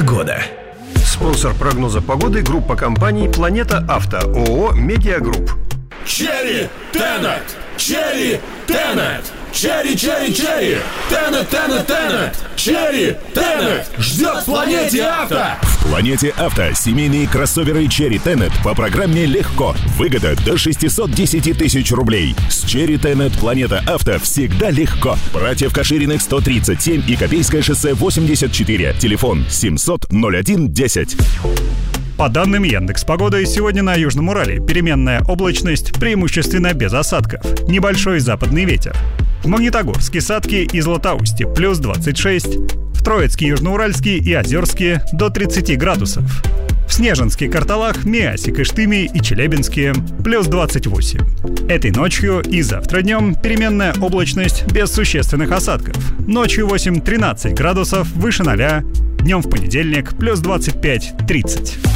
Погода. Спонсор прогноза погоды — группа компаний «Планета Авто», ООО «Медиагрупп». Черри Тенет! Черри Тенет! Черри, черри, черри! Тенет, Тенет, Тенет! Черри Тенет! Ждет в Планете Авто! В Планете Авто семейные кроссоверы Черри Тенет по программе «Легко». Выгода до 610 тысяч рублей. С Черри Тенет Планета Авто всегда легко. Братьев Кашириных 137 и Копейское шоссе 84. Телефон 700-01-10. По данным Яндекс.Погоды, сегодня на Южном Урале переменная облачность, преимущественно без осадков. Небольшой западный ветер. В Магнитогорске, Сатке и Златоусте плюс 26. В Троицке, Южноуральске и Озерске до 30 градусов. В Снежинске, Карталах, Миасе, Кыштыме и Челябинске плюс 28. Этой ночью и завтра днем переменная облачность без существенных осадков. Ночью 8-13 градусов выше 0. Днем в понедельник плюс 25-30.